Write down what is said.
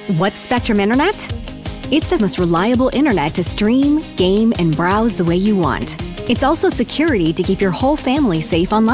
What's Spectrum Internet? It's the most reliable internet to stream, game, and browse the way you want. It's also security to keep your whole family safe online.